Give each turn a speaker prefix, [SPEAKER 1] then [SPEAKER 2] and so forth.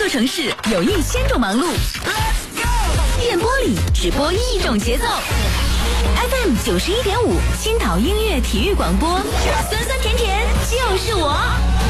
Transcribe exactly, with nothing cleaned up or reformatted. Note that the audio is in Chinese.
[SPEAKER 1] 座城市有一千种忙碌，电波里只播一种节奏。F M 九十一点五，青岛音乐体育广播，酸酸甜甜就是我。